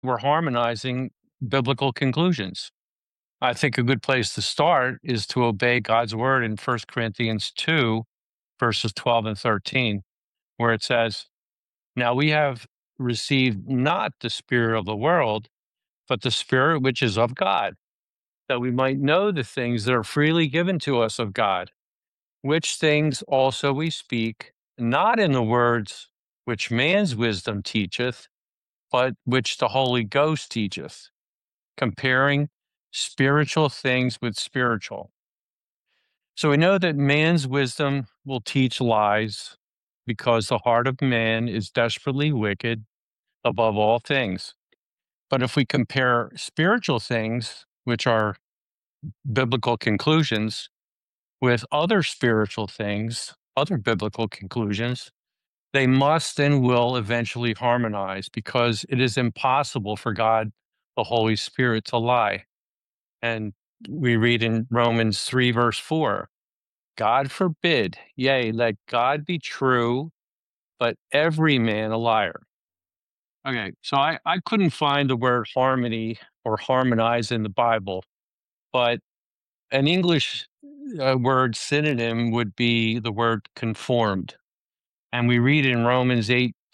we're harmonizing biblical conclusions. I think a good place to start is to obey God's word in 1 Corinthians 2, verses 12 and 13, where it says, "Now we have received not the spirit of the world, but the Spirit which is of God, that we might know the things that are freely given to us of God, which things also we speak, not in the words which man's wisdom teacheth, but which the Holy Ghost teacheth, comparing spiritual things with spiritual." So we know that man's wisdom will teach lies because the heart of man is desperately wicked above all things. But if we compare spiritual things, which are biblical conclusions, with other spiritual things, other biblical conclusions, they must and will eventually harmonize because it is impossible for God, the Holy Spirit, to lie. And we read in Romans 3, verse 4, God forbid, yea, let God be true, but every man a liar. Okay, so I couldn't find the word harmony or harmonize in the Bible, but an English word synonym would be the word conformed. And we read in Romans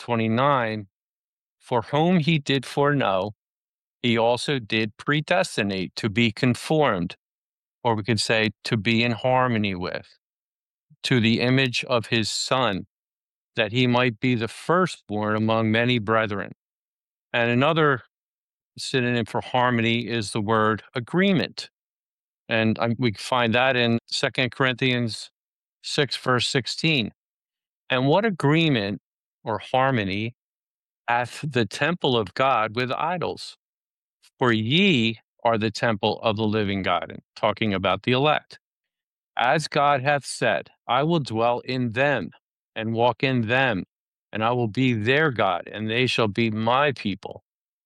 8:29, for whom he did foreknow, he also did predestinate to be conformed, or we could say to be in harmony with, to the image of his son, that he might be the firstborn among many brethren. And another synonym for harmony is the word agreement. And we find that in 2 Corinthians 6, verse 16. And what agreement or harmony hath the temple of God with idols? For ye are the temple of the living God, and talking about the elect. As God hath said, I will dwell in them and walk in them, and I will be their God, and they shall be my people.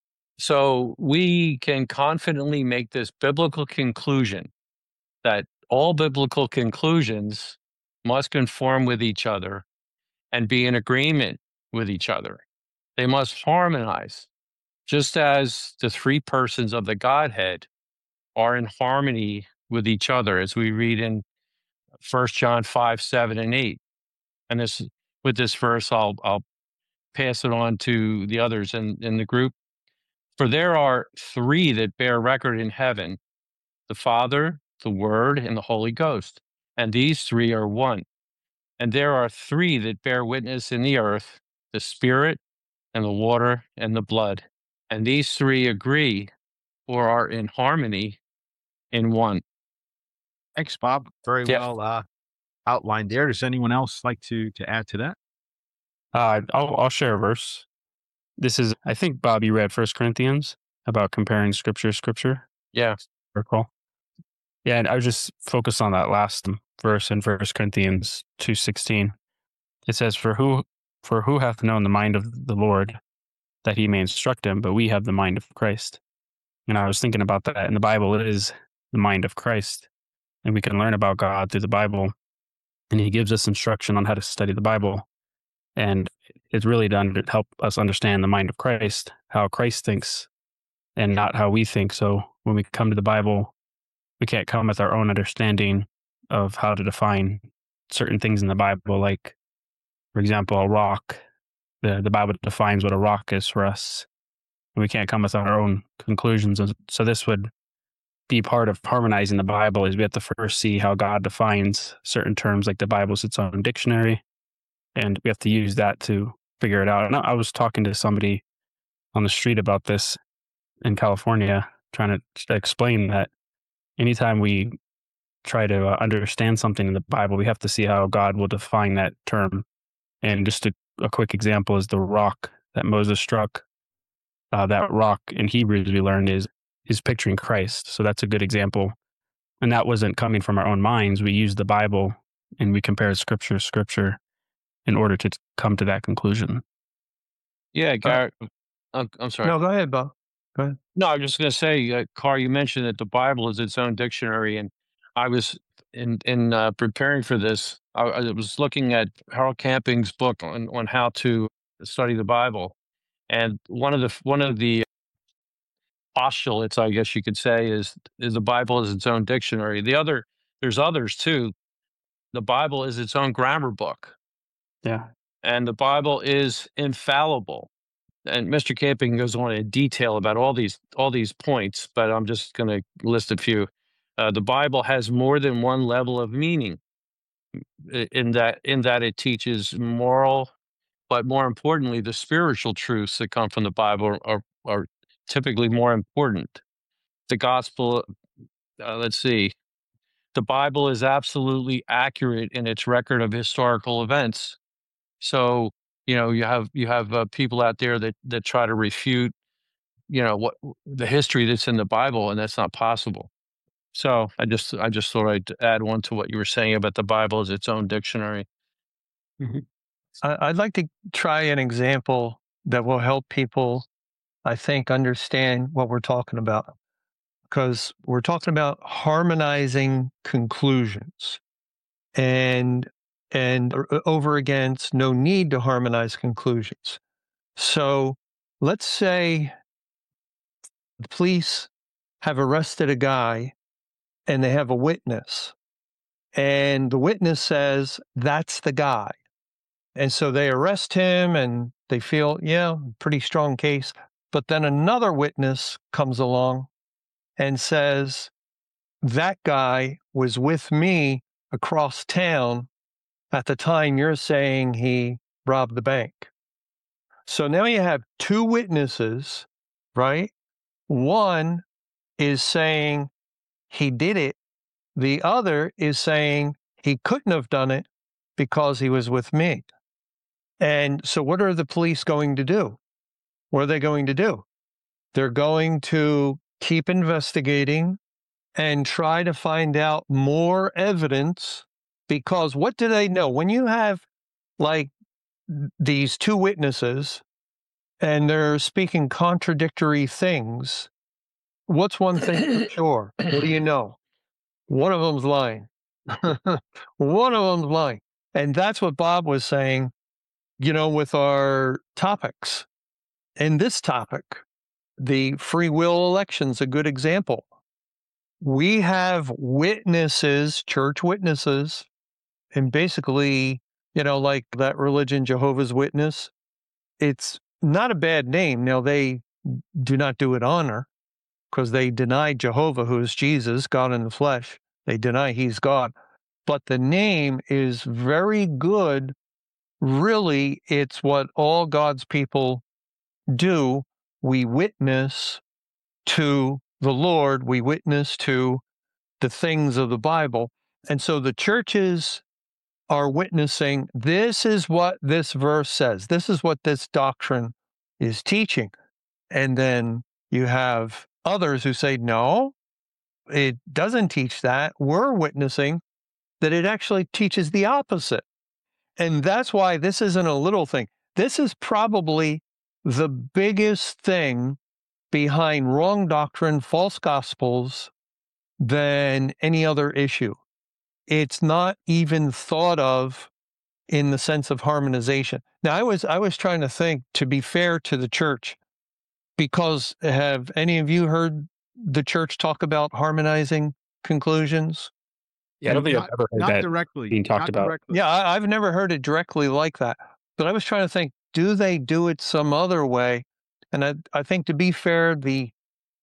So we can confidently make this biblical conclusion that all biblical conclusions must conform with each other and be in agreement with each other. They must harmonize, just as the three persons of the Godhead are in harmony with each other, as we read in 1 John 5, 7, and 8. And this, with this verse, I'll pass it on to the others in the group. For there are three that bear record in heaven, the Father, the Word, and the Holy Ghost. And these three are one. And there are three that bear witness in the earth, the Spirit, and the water, and the blood. And these three agree or are in harmony in one. Thanks, Bob. Very Yeah. well outlined there. Does anyone else like to add to that? I'll share a verse. This is, I think, Bob, you read First Corinthians about comparing scripture to scripture. Yeah. Recall. Yeah, and I was just focused on that last verse in First Corinthians 2:16. It says, For who hath known the mind of the Lord, that he may instruct him, but we have the mind of Christ. And I was thinking about that. In the Bible, it is the mind of Christ. And we can learn about God through the Bible. And he gives us instruction on how to study the Bible. And it's really done to help us understand the mind of Christ, how Christ thinks, and not how we think. So when we come to the Bible, we can't come with our own understanding of how to define certain things in the Bible, like, for example, a rock. The Bible defines what a rock is for us. We can't come with our own conclusions. So this would be part of harmonizing the Bible, is we have to first see how God defines certain terms, like the Bible's its own dictionary, and we have to use that to figure it out. And I was talking to somebody on the street about this in California, trying to explain that anytime we try to understand something in the Bible, we have to see how God will define that term. And just a quick example is the rock that Moses struck. That rock in Hebrews, we learned, is picturing Christ. So that's a good example. And that wasn't coming from our own minds. We used the Bible and we compared scripture to scripture in order to come to that conclusion. Yeah, Garrett. I'm sorry. No, go ahead, Bob. Go ahead. No, I was just going to say, Carl, you mentioned that the Bible is its own dictionary, and I was in preparing for this. I was looking at Harold Camping's book on how to study the Bible, and one of the postulates, I guess you could say, is the Bible is its own dictionary. There's others too. The Bible is its own grammar book, Yeah. and the Bible is infallible. And Mr. Camping goes on in detail about all these points, but I'm just going to list a few. The Bible has more than one level of meaning in that it teaches moral, but more importantly, the spiritual truths that come from the Bible are typically more important. The gospel, let's see, the Bible is absolutely accurate in its record of historical events. So, you have people out there that try to refute, what the history that's in the Bible, and that's not possible. So I just thought I'd add one to what you were saying about the Bible as its own dictionary. I'd like to try an example that will help people, I think, understand what we're talking about, because we're talking about harmonizing conclusions and over against no need to harmonize conclusions. So let's say the police have arrested a guy and they have a witness, and the witness says that's the guy. And so they arrest him and they feel, yeah, pretty strong case. But then another witness comes along and says, that guy was with me across town at the time you're saying he robbed the bank. So now you have two witnesses, right? One is saying he did it. The other is saying he couldn't have done it because he was with me. And so what are the police going to do? What are they going to do? They're going to keep investigating and try to find out more evidence, because what do they know? When you have like these two witnesses and they're speaking contradictory things, what's one thing for sure? What do you know? One of them's lying. One of them's lying. And that's what Bob was saying, with our topics. In this topic, the free will election's a good example. We have witnesses, church witnesses, and basically, like that religion, Jehovah's Witness, it's not a bad name. Now, they do not do it honor because they deny Jehovah, who is Jesus, God in the flesh. They deny he's God. But the name is very good. Really, it's what all God's people do. We witness to the Lord. We witness to the things of the Bible. And so the churches are witnessing, this is what this verse says. This is what this doctrine is teaching. And then you have others who say, no, it doesn't teach that. We're witnessing that it actually teaches the opposite. And that's why this isn't a little thing. This is probably the biggest thing behind wrong doctrine, false gospels, than any other issue. It's not even thought of in the sense of harmonization. Now, I was trying to think, to be fair to the church, because have any of you heard the church talk about harmonizing conclusions? Yeah, I don't think I've ever heard Not that directly being talked not about. Directly. Yeah, I've never heard it directly like that. But I was trying to think, do they do it some other way? And I think, to be fair, the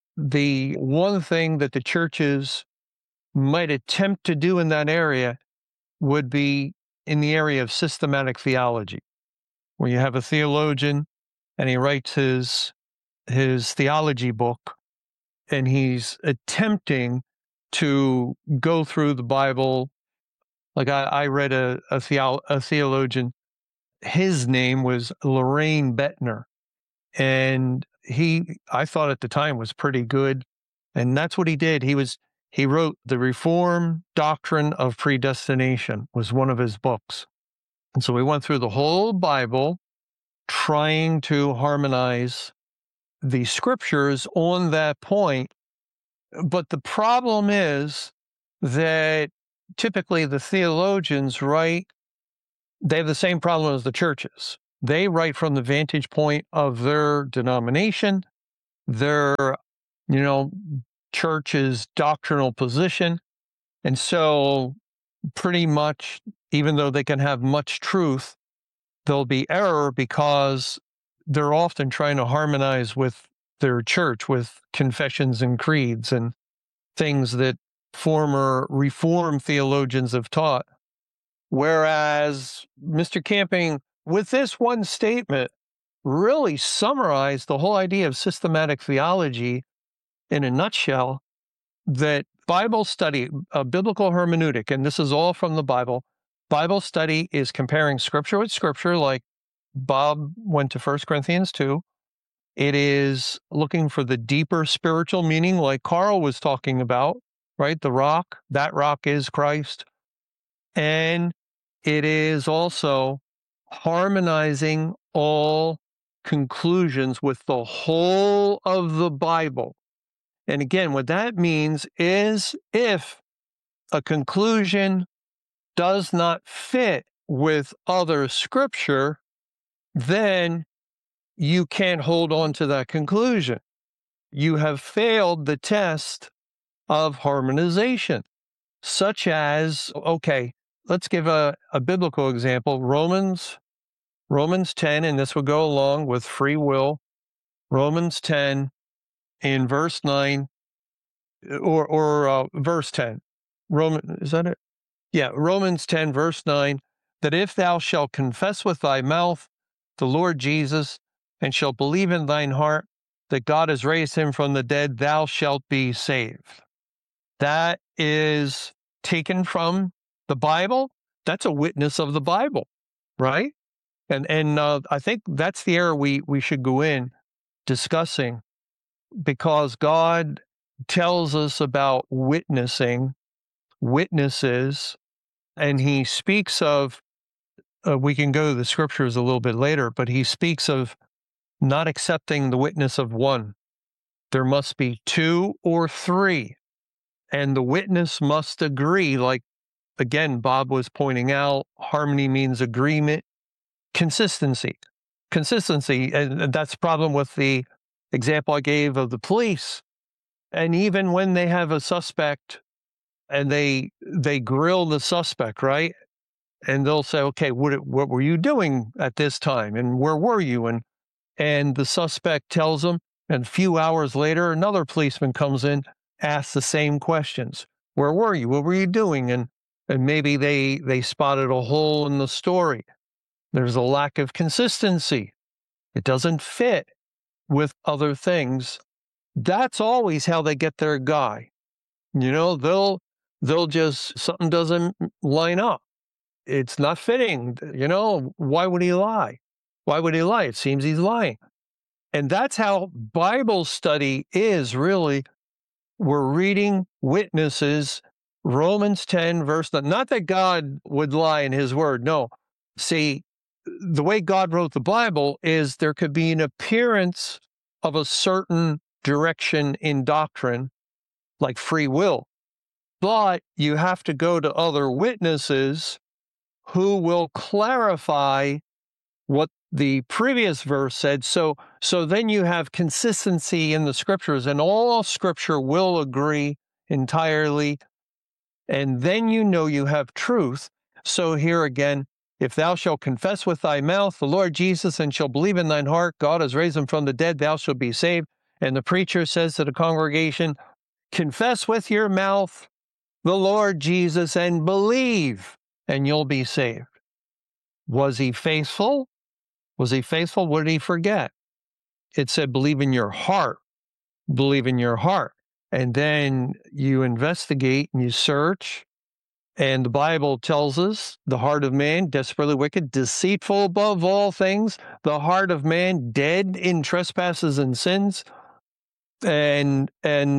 one thing that the churches might attempt to do in that area would be in the area of systematic theology, where you have a theologian and he writes his theology book, and he's attempting to go through the Bible. Like I read a theologian, his name was Loraine Bettner, and I thought at the time was pretty good. And that's what he did. He wrote The Reformed Doctrine of Predestination, was one of his books. And so we went through the whole Bible trying to harmonize the scriptures on that point. But the problem is that typically the theologians write, they have the same problem as the churches. They write from the vantage point of their denomination, their church's doctrinal position. And so pretty much, even though they can have much truth, there'll be error because they're often trying to harmonize with their church, with confessions and creeds and things that former Reformed theologians have taught. Whereas Mr. Camping, with this one statement, really summarized the whole idea of systematic theology in a nutshell, that Bible study, biblical hermeneutic, and this is all from the Bible. Bible study is comparing scripture with scripture, like Bob went to 1 Corinthians 2. It is looking for the deeper spiritual meaning, like Carl was talking about, right? The rock, that rock is Christ. And it is also harmonizing all conclusions with the whole of the Bible. And again, what that means is if a conclusion does not fit with other scripture, then you can't hold on to that conclusion. You have failed the test of harmonization, such as, okay, let's give a biblical example. Romans 10, and this would go along with free will. Romans 10 in verse 9 or verse 10. Is that it? Yeah, Romans 10, verse 9, that if thou shalt confess with thy mouth the Lord Jesus, and shalt believe in thine heart that God has raised him from the dead, thou shalt be saved. That is taken from the Bible. That's a witness of the Bible, right? And I think that's the area we should go in discussing, because God tells us about witnesses, and he speaks of, we can go to the scriptures a little bit later, but he speaks of not accepting the witness of one. There must be two or three, and the witness must agree. Like, again, Bob was pointing out, harmony means agreement, consistency. And that's the problem with the example I gave of the police. And even when they have a suspect and they grill the suspect, right? And they'll say, okay, what were you doing at this time? And where were you? And the suspect tells them, and a few hours later, another policeman comes in, asks the same questions. Where were you? What were you doing? And maybe they spotted a hole in the story. There's a lack of consistency. It doesn't fit with other things. That's always how they get their guy. They'll just, something doesn't line up. It's not fitting. Why would he lie? Why would he lie? It seems he's lying. And that's how Bible study is, really. We're reading witnesses, Romans 10, verse 9. Not that God would lie in his word. No. See, the way God wrote the Bible is there could be an appearance of a certain direction in doctrine, like free will. But you have to go to other witnesses who will clarify what the previous verse said. So then you have consistency in the scriptures, and all scripture will agree entirely. And then you have truth. So here again, if thou shalt confess with thy mouth the Lord Jesus and shalt believe in thine heart God has raised him from the dead, thou shalt be saved. And the preacher says to the congregation, confess with your mouth the Lord Jesus and believe, and you'll be saved. Was he faithful? Was he faithful? What did he forget? It said, believe in your heart. Believe in your heart. And then you investigate and you search. And the Bible tells us the heart of man, desperately wicked, deceitful above all things, the heart of man dead in trespasses and sins. And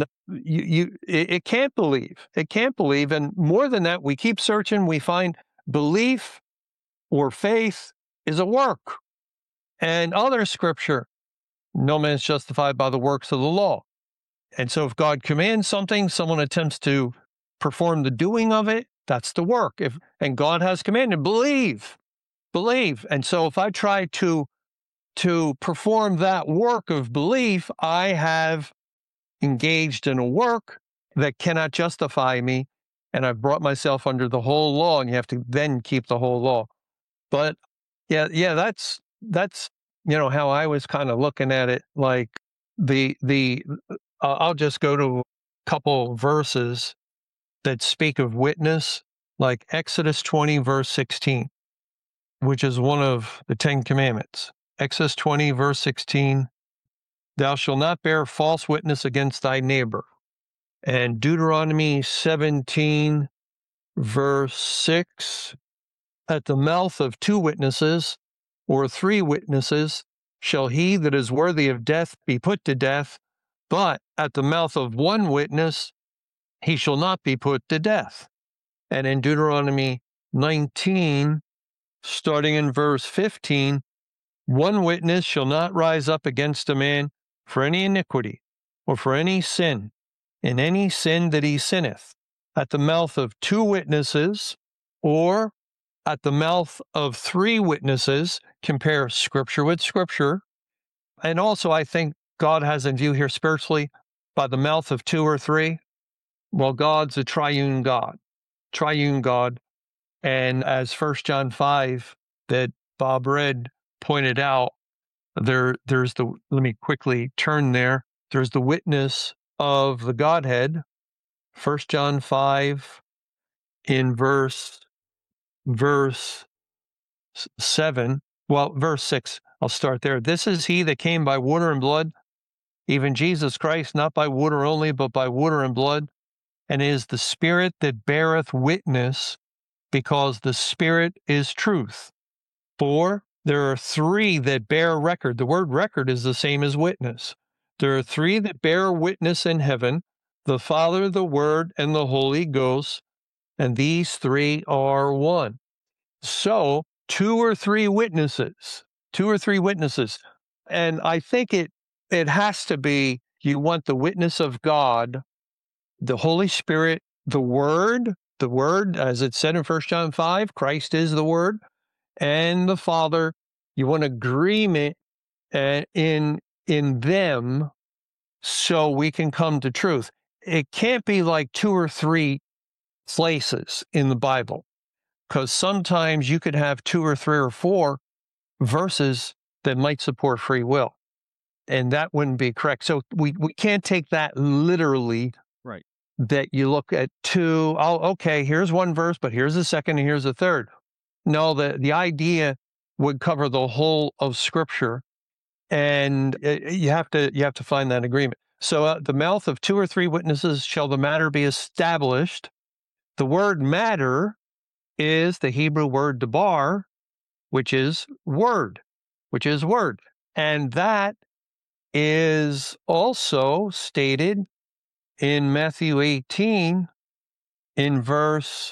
it can't believe. It can't believe. And more than that, we keep searching. We find belief or faith is a work. And other scripture, no man is justified by the works of the law. And so if God commands something, someone attempts to perform the doing of it, that's the work. And God has commanded, believe. And so if I try to perform that work of belief, I have engaged in a work that cannot justify me, and I've brought myself under the whole law, and you have to then keep the whole law. But yeah, that's how I was kind of looking at it. Like I'll just go to a couple verses that speak of witness, like Exodus 20 verse 16, which is one of the 10 commandments. Exodus 20 verse 16, thou shalt not bear false witness against thy neighbor. And Deuteronomy 17 verse 6, at the mouth of 2 witnesses or 3 witnesses shall he that is worthy of death be put to death, but at the mouth of 1 witness he shall not be put to death. And in Deuteronomy 19, starting in verse 15, 1 witness shall not rise up against a man for any iniquity or for any sin, in any sin that he sinneth, at the mouth of 2 witnesses or at the mouth of 3 witnesses. Compare Scripture with Scripture. And also, I think God has in view here spiritually, by the mouth of 2 or 3. Well, God's a triune God. And as 1 John 5 that Bob read pointed out, there's let me quickly turn there. There's the witness of the Godhead. 1 John 5 in verse 7. Well, verse 6. I'll start there. This is he that came by water and blood, even Jesus Christ, not by water only, but by water and blood. And it is the Spirit that beareth witness, because the Spirit is truth. For there are 3 that bear record. The word record is the same as witness. There are 3 that bear witness in heaven, the Father, the Word, and the Holy Ghost, and these 3 are one. So 2 or 3 witnesses. And I think it has to be, you want the witness of God, the Holy Spirit, the Word, as it said in 1 John 5, Christ is the Word, and the Father. You want agreement in them so we can come to truth. It can't be like 2 or 3 places in the Bible, because sometimes you could have 2 or 3 or 4 verses that might support free will, and that wouldn't be correct. So we can't take that literally. Right. That you look at 2, okay, here's 1 verse, but here's the second and here's the third. No, the idea would cover the whole of Scripture, and you have to find that agreement. So the mouth of 2 or 3 witnesses shall the matter be established. The word matter is the Hebrew word debar, which is word. And that is also stated in Matthew 18, in verse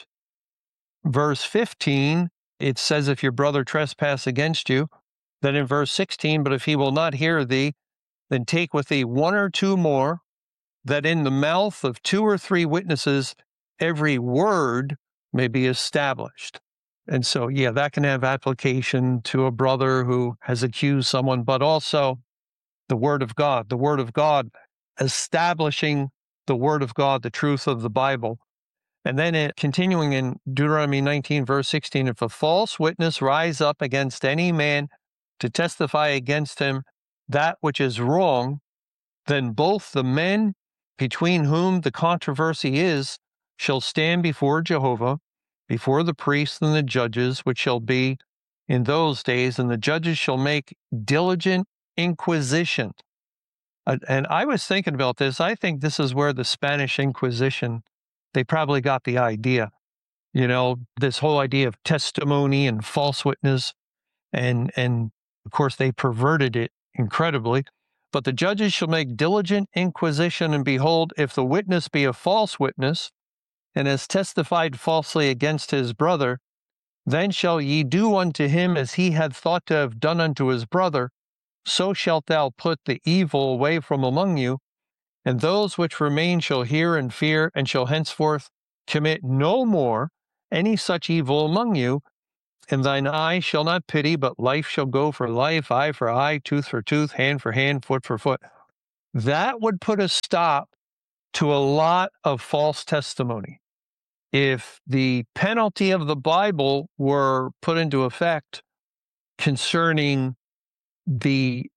15, it says, if your brother trespass against you. Then in verse 16, but if he will not hear thee, then take with thee 1 or 2 more, that in the mouth of 2 or 3 witnesses every word may be established. And so, yeah, that can have application to a brother who has accused someone, but also the Word of God establishing the Word of God, the truth of the Bible. And then continuing in Deuteronomy 19, verse 16, if a false witness rise up against any man to testify against him that which is wrong, then both the men between whom the controversy is shall stand before Jehovah, before the priests and the judges, which shall be in those days, and the judges shall make diligent inquisition. And I was thinking about this. I think this is where the Spanish Inquisition, they probably got the idea, this whole idea of testimony and false witness. And of course, they perverted it incredibly. But the judges shall make diligent inquisition, and behold, if the witness be a false witness, and has testified falsely against his brother, then shall ye do unto him as he had thought to have done unto his brother. So shalt thou put the evil away from among you, and those which remain shall hear and fear, and shall henceforth commit no more any such evil among you. And thine eye shall not pity, but life shall go for life, eye for eye, tooth for tooth, hand for hand, foot for foot. that would put a stop to a lot of false testimony. If the penalty of the Bible were put into effect concerning say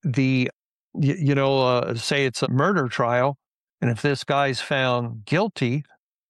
it's a murder trial, and if this guy's found guilty,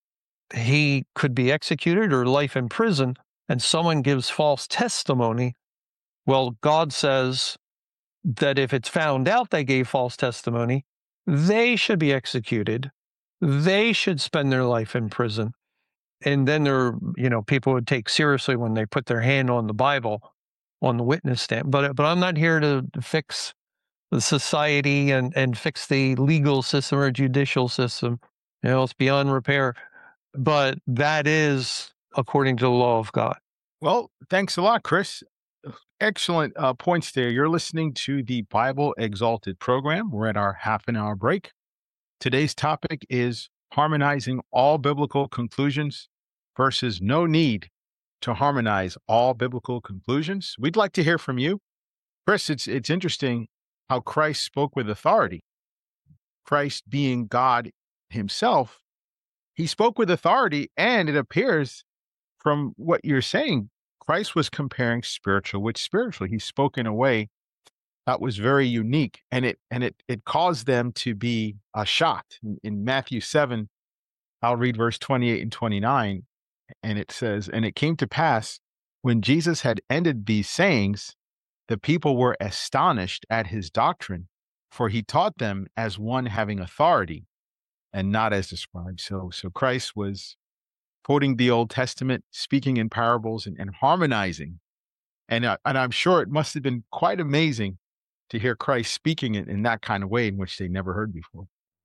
he could be executed or life in prison, and someone gives false testimony. Well, God says that if it's found out they gave false testimony, they should be executed. They should spend their life in prison. And then people would take seriously when they put their hand on the Bible, on the witness stand. But I'm not here to fix the society and fix the legal system or judicial system. It's beyond repair. But that is according to the law of God. Well, thanks a lot, Chris. Excellent points there. You're listening to the Bible Exalted program. We're at our half-an-hour break. Today's topic is harmonizing all biblical conclusions versus no need to harmonize all biblical conclusions. We'd like to hear from you. Chris, it's interesting how Christ spoke with authority. Christ being God himself, he spoke with authority, and it appears from what you're saying, Christ was comparing spiritual with spiritual. He spoke in a way that was very unique, and it caused them to be shocked. In Matthew 7, I'll read verse 28 and 29, and it says, "And it came to pass, when Jesus had ended these sayings, the people were astonished at his doctrine, for he taught them as one having authority, and not as the scribes." So Christ was quoting the Old Testament, speaking in parables, and harmonizing. And I'm sure it must have been quite amazing to hear Christ speaking in that kind of way in which they never heard before.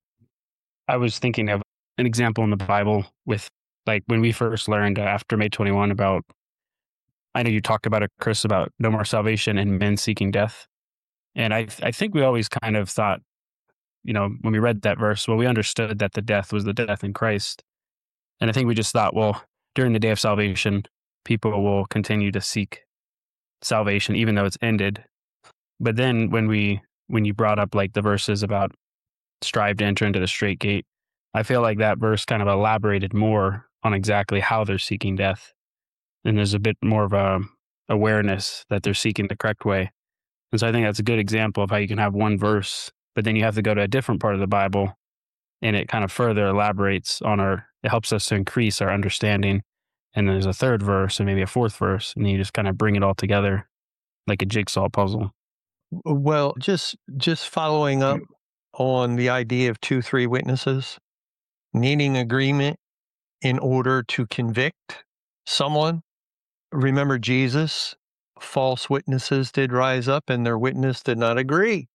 I was thinking of an example in the Bible with, like, when we first learned after May 21 about, I know you talked about it, Chris, about no more salvation and men seeking death. And I think we always kind of thought, when we read that verse, well, we understood that the death was the death in Christ. And I think we just thought, well, during the day of salvation, people will continue to seek salvation, even though it's ended. But then when you brought up like the verses about strive to enter into the straight gate, I feel like that verse kind of elaborated more on exactly how they're seeking death. And there's a bit more of a awareness that they're seeking the correct way. And so I think that's a good example of how you can have one verse, but then you have to go to a different part of the Bible, and it kind of further elaborates on it helps us to increase our understanding. And there's a third verse and maybe a fourth verse, and you just kind of bring it all together like a jigsaw puzzle. Well, just following up on the idea of 2-3 witnesses needing agreement in order to convict someone. Remember Jesus, false witnesses did rise up and their witness did not agree.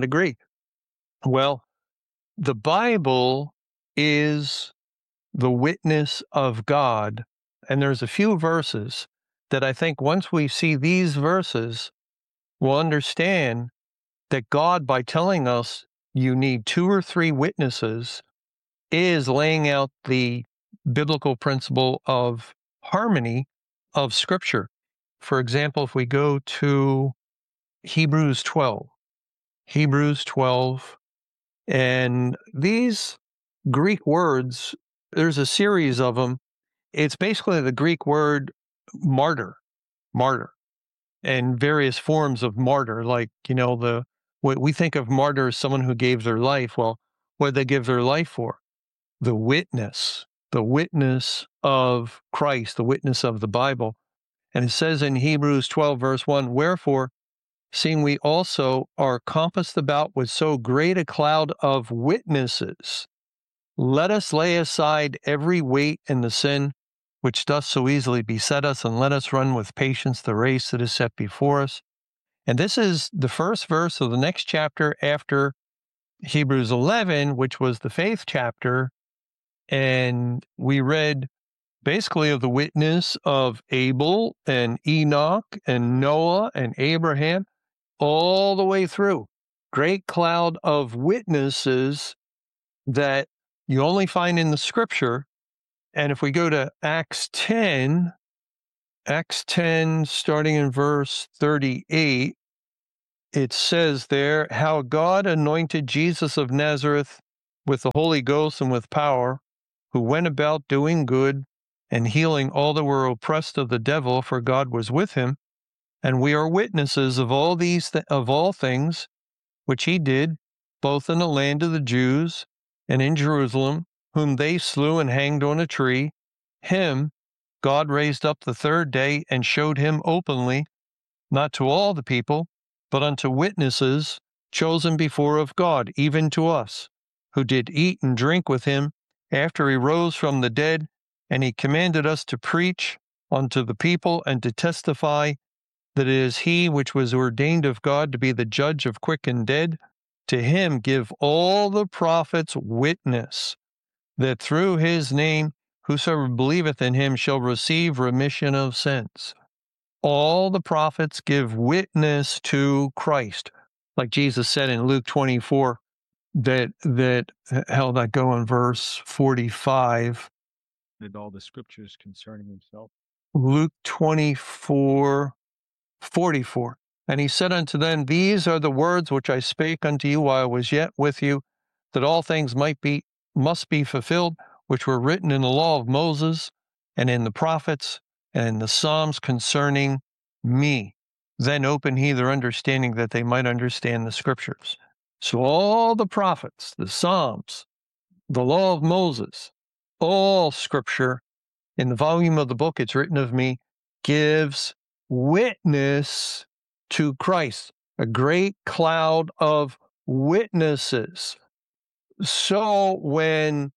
Well, the Bible is the witness of God. And there's a few verses that I think once we see these verses, we'll understand that God, by telling us you need 2 or 3 witnesses, is laying out the biblical principle of harmony of Scripture. For example, if we go to Hebrews 12, and these Greek words, there's a series of them. It's basically the Greek word martyr, and various forms of martyr. Like, what we think of martyr as someone who gave their life. Well, what did they give their life for? The witness of Christ, the witness of the Bible. And it says in Hebrews 12, verse 1, "Wherefore, seeing we also are compassed about with so great a cloud of witnesses, let us lay aside every weight and the sin which doth so easily beset us, and let us run with patience the race that is set before us." And this is the first verse of the next chapter after Hebrews 11, which was the faith chapter. And we read basically of the witness of Abel and Enoch and Noah and Abraham all the way through. Great cloud of witnesses that you only find in the Scripture. And if we go to Acts 10, starting in verse 38, it says there how God anointed Jesus of Nazareth with the Holy Ghost and with power, who went about doing good and healing all that were oppressed of the devil, for God was with him. And we are witnesses of all things which he did, both in the land of the Jews and in Jerusalem, whom they slew and hanged on a tree. Him God raised up the third day and showed him openly, not to all the people, but unto witnesses chosen before of God, even to us, who did eat and drink with him after he rose from the dead. And he commanded us to preach unto the people and to testify that it is he which was ordained of God to be the judge of quick and dead. To him give all the prophets witness that through his name whosoever believeth in him shall receive remission of sins. All the prophets give witness to Christ. Like Jesus said in Luke 24, that held that go in verse 45. Did all the scriptures concerning himself. Luke 24, 44. And he said unto them, These are the words which I spake unto you while I was yet with you, that all things must be fulfilled, which were written in the law of Moses, and in the prophets, and in the Psalms concerning me. Then opened he their understanding that they might understand the scriptures. So all the prophets, the Psalms, the law of Moses, all scripture in the volume of the book, it's written of me, gives witness to Christ, a great cloud of witnesses. So when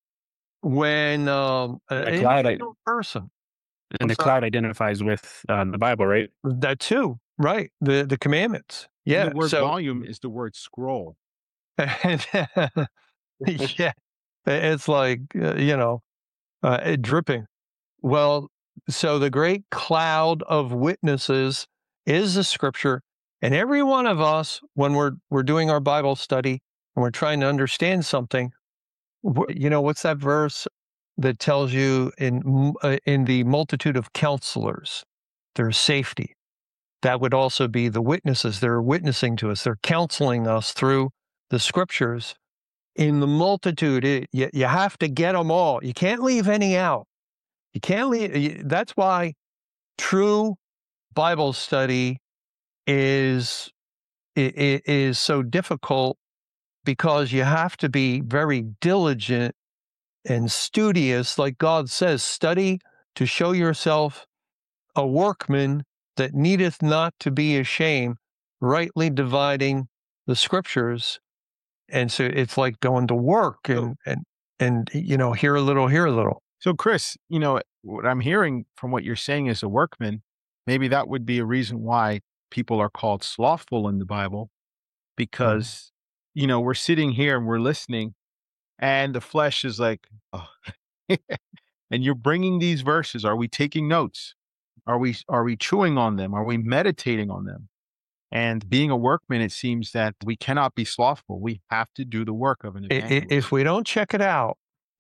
The cloud, person, and the cloud identifies with the Bible, right? that too, right? The commandments, yeah. And the word so, volume is the word scroll. yeah, it's like dripping. Well, so the great cloud of witnesses is the scripture, and every one of us, when we're doing our Bible study and we're trying to understand something, what's that verse that tells you in the multitude of counselors there's safety? That would also be the witnesses. They're witnessing to us. They're counseling us through the scriptures. In the multitude, you have to get them all. You can't leave any out. You can't leave. That's why true Bible study is so difficult, because you have to be very diligent and studious. Like God says, study to show yourself a workman that needeth not to be ashamed, rightly dividing the scriptures. And so it's like going to work and here a little, here a little. So, Chris, what I'm hearing from what you're saying is a workman. Maybe that would be a reason why people are called slothful in the Bible, because, we're sitting here and we're listening, and the flesh is like, oh. And you're bringing these verses. Are we taking notes? Are we chewing on them? Are we meditating on them? And being a workman, it seems that we cannot be slothful. We have to do the work of an evangelist. If we don't check it out,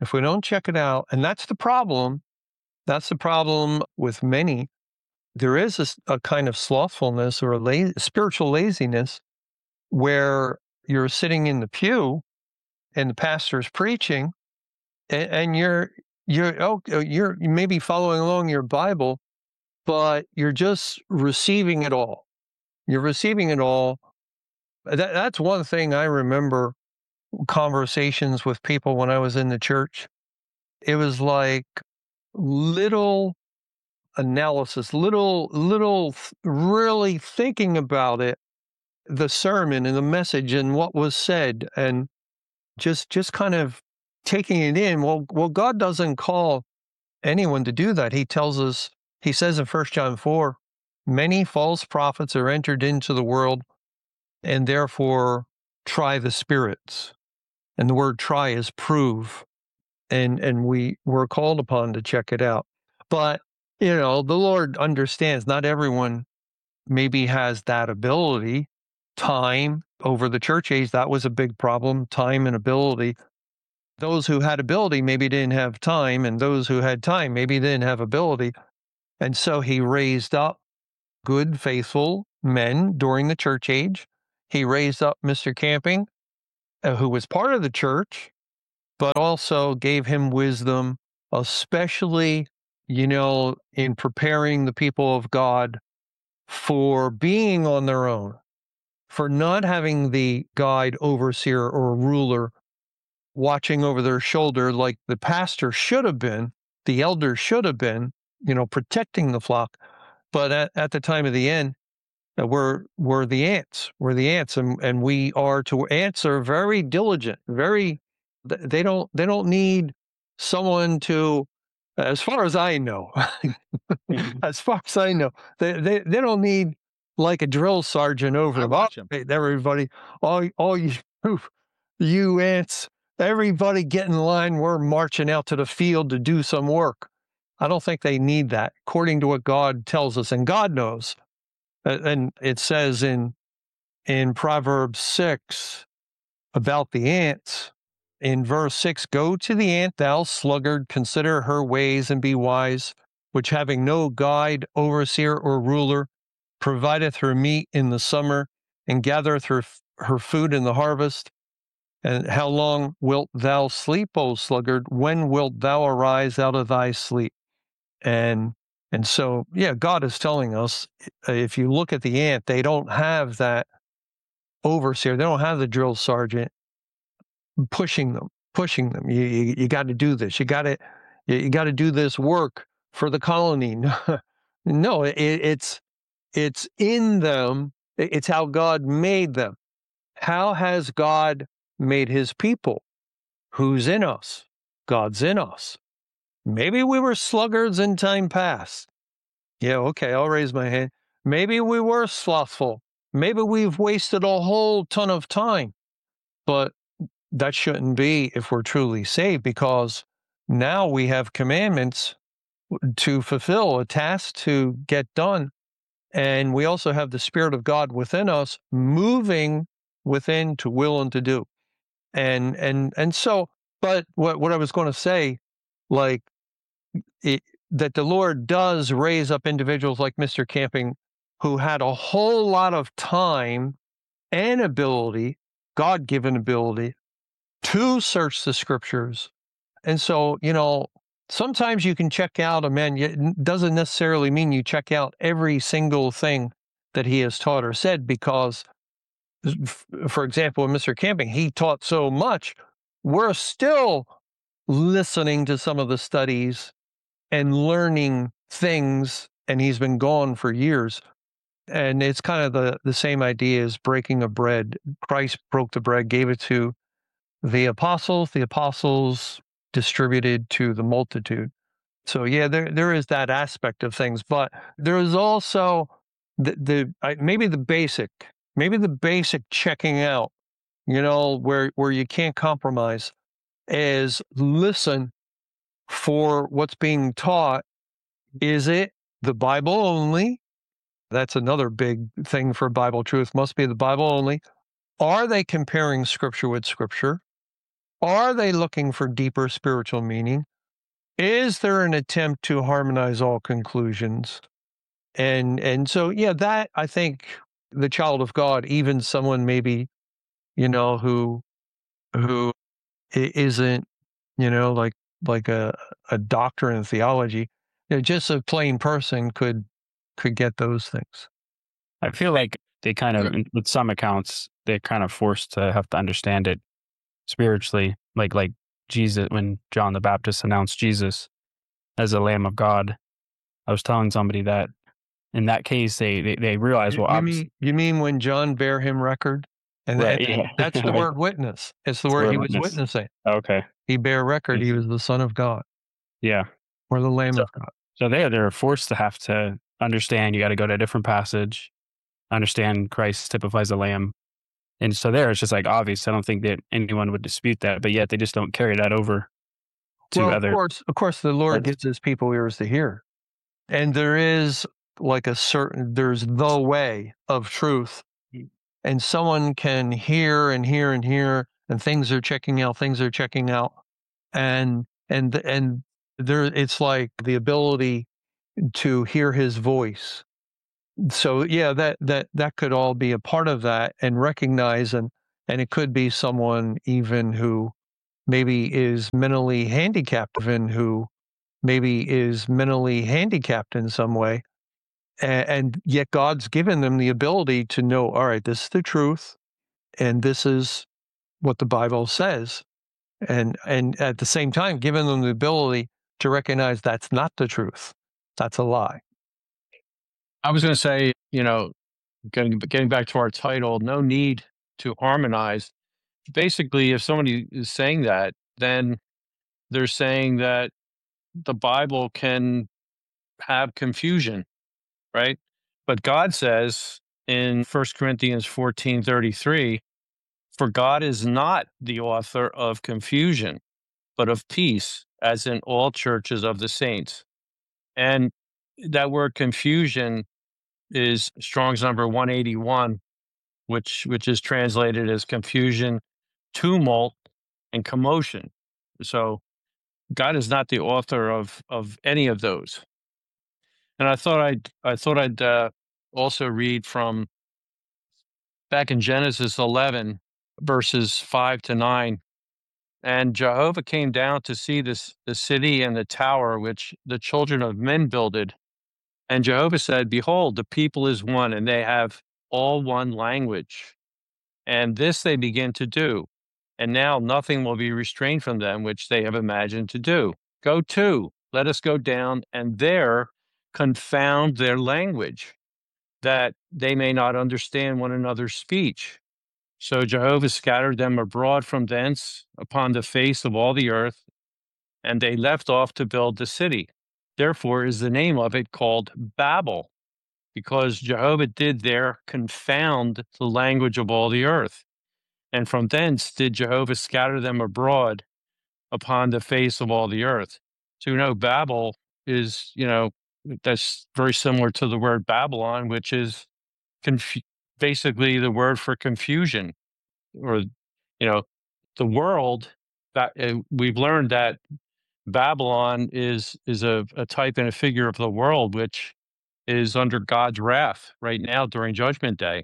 and that's the problem. That's the problem with many. There is a kind of slothfulness or spiritual laziness where you're sitting in the pew and the pastor's preaching, and you're maybe following along your Bible, but you're just receiving it all. You're receiving it all. That's one thing I remember, conversations with people when I was in the church. It was like little analysis, little really thinking about it, the sermon and the message and what was said, and just kind of taking it in. Well, God doesn't call anyone to do that. He tells us, he says in 1 John 4, many false prophets are entered into the world, and therefore try the spirits. And the word try is prove. And we're called upon to check it out. But, the Lord understands not everyone maybe has that ability. Time over the church age, that was a big problem, time and ability. Those who had ability maybe didn't have time, and those who had time maybe didn't have ability. And so he raised up good, faithful men during the church age. he raised up Mr. Camping, who was part of the church, but also gave him wisdom, especially, in preparing the people of God for being on their own, for not having the guide, overseer, or ruler watching over their shoulder like the pastor should have been, the elder should have been, protecting the flock. But at the time of the end, we're the ants. We're the ants, and we are to ants are very diligent. They don't need someone to, as far as I know, as far as I know, they don't need like a drill sergeant over them. watch 'em. Hey, everybody, all you ants, everybody get in line. We're marching out to the field to do some work. I don't think they need that, according to what God tells us, and God knows. And it says in Proverbs 6 about the ants, in verse 6, "Go to the ant, thou sluggard, consider her ways and be wise, which having no guide, overseer, or ruler, provideth her meat in the summer, and gathereth her food in the harvest. And how long wilt thou sleep, O sluggard? When wilt thou arise out of thy sleep?" And so, yeah, God is telling us, if you look at the ant, they don't have that overseer. They don't have the drill sergeant pushing them. You got to do this. You got to do this work for the colony. No, it's in them. It's how God made them. How has God made his people? Who's in us? God's in us. Maybe we were sluggards in time past. Yeah, okay, I'll raise my hand. Maybe we were slothful. Maybe we've wasted a whole ton of time. But that shouldn't be if we're truly saved, because now we have commandments to fulfill, a task to get done. And we also have the Spirit of God within us, moving within to will and to do. And so, but what I was going to say, like, that the Lord does raise up individuals like Mr. Camping, who had a whole lot of time and ability, God-given ability, to search the scriptures. And so, sometimes you can check out a man. It doesn't necessarily mean you check out every single thing that he has taught or said, because, for example, in Mr. Camping, he taught so much. We're still listening to some of the studies and learning things, and he's been gone for years. And it's kind of the same idea as breaking of bread. Christ broke the bread, gave it to the apostles distributed to the multitude. So yeah, there is that aspect of things, but there is also maybe the basic checking out, where you can't compromise, is listen for what's being taught. Is it the Bible only? That's another big thing for Bible truth. Must be the Bible only. Are they comparing scripture with scripture? Are they looking for deeper spiritual meaning? Is there an attempt to harmonize all conclusions? And so, yeah, that, I think, the child of God, even someone maybe, who isn't, like a doctor in theology, just a plain person could get those things. I feel like they kind of, with some accounts, they're kind of forced to have to understand it spiritually, like Jesus, when John the Baptist announced Jesus as a Lamb of God. I was telling somebody that in that case, they realize, you mean when John bare him record? And right, yeah. That's the word witness. It's the word he was witnessing. Okay. He bare record. He was the Son of God. Yeah. Or the Lamb of God. So they're forced to have to understand. You got to go to a different passage, understand Christ typifies a lamb. And so there, it's just like obvious. I don't think that anyone would dispute that, but yet they just don't carry that over to other. Of course, the Lord gives his people ears to hear. And there is like there's the way of truth. And someone can hear and hear and hear, and things are checking out. And there, it's like the ability to hear his voice So yeah, that could all be a part of that, and recognize, and it could be someone even who maybe is mentally handicapped, even who maybe is mentally handicapped in some way, and yet God's given them the ability to know, all right, this is the truth, and this is what the Bible says, and at the same time giving them the ability to recognize that's not the truth, that's a lie. I was going to say, getting back to our title, no need to harmonize. Basically, if somebody is saying that, then they're saying that the Bible can have confusion, right? But God says in 1 Corinthians 14:33, for God is not the author of confusion, but of peace, as in all churches of the saints. And that word confusion is Strong's number 181, which is translated as confusion, tumult, and commotion. So God is not the author of any of those. And I thought I'd also read from back in Genesis 11, verses 5-9. And Jehovah came down to see the city and the tower which the children of men builded. And Jehovah said, behold, the people is one, and they have all one language. And this they begin to do. And now nothing will be restrained from them, which they have imagined to do. Go to, let us go down, and there confound their language, that they may not understand one another's speech. So Jehovah scattered them abroad from thence upon the face of all the earth, and they left off to build the city. Therefore is the name of it called Babel, because Jehovah did there confound the language of all the earth. And from thence did Jehovah scatter them abroad upon the face of all the earth. So, Babel is, that's very similar to the word Babylon, which is basically the word for confusion, or, the world. That we've learned that Babylon is a type and a figure of the world, which is under God's wrath right now during Judgment Day.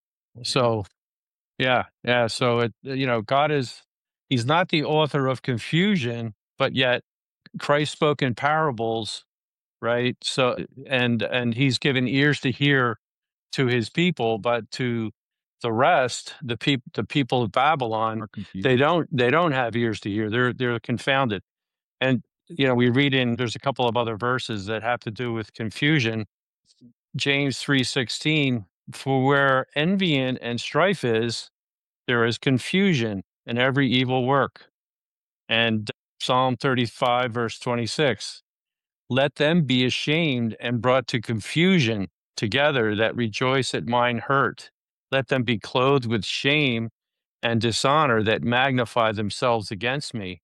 So, yeah. So God he's not the author of confusion, but yet Christ spoke in parables, right? So, and he's given ears to hear to his people, but to the rest, the people of Babylon, they don't have ears to hear. They're confounded. And, we read there's a couple of other verses that have to do with confusion. James 3:16, for where envy and strife is, there is confusion in every evil work. And Psalm 35, verse 26, let them be ashamed and brought to confusion together that rejoice at mine hurt. Let them be clothed with shame and dishonor that magnify themselves against me.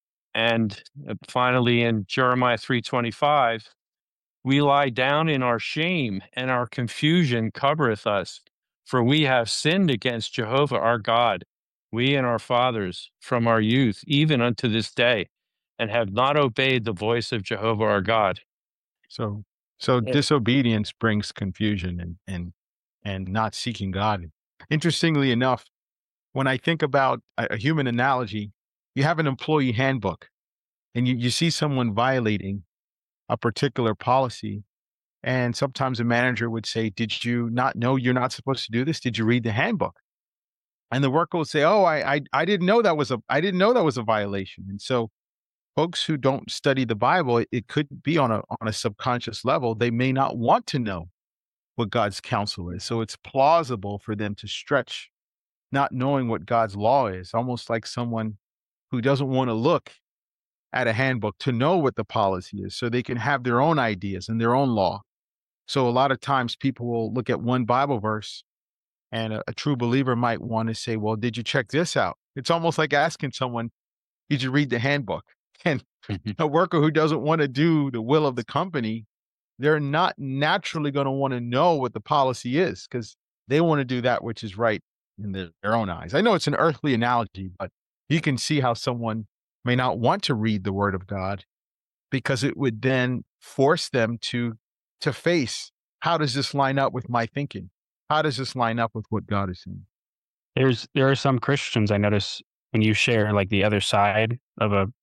And finally, in Jeremiah 3:25, we lie down in our shame, and our confusion covereth us. For we have sinned against Jehovah our God, we and our fathers, from our youth, even unto this day, and have not obeyed the voice of Jehovah our God. So disobedience brings confusion and not seeking God. Interestingly enough, when I think about a human analogy, you have an employee handbook, and you see someone violating a particular policy. And sometimes a manager would say, did you not know you're not supposed to do this? Did you read the handbook? And the worker will say, oh, I didn't know that was a violation. And so folks who don't study the Bible, it could be on a subconscious level. They may not want to know what God's counsel is. So it's plausible for them to stretch not knowing what God's law is, almost like someone who doesn't want to look at a handbook to know what the policy is so they can have their own ideas and their own law. So a lot of times people will look at one Bible verse, and a true believer might want to say, well, did you check this out? It's almost like asking someone, did you read the handbook? And a worker who doesn't want to do the will of the company, they're not naturally going to want to know what the policy is, because they want to do that which is right in their own eyes. I know it's an earthly analogy, but you can see how someone may not want to read the word of God, because it would then force them to face how does this line up with my thinking? How does this line up with what God is saying? There are some Christians I notice when you share like the other side of a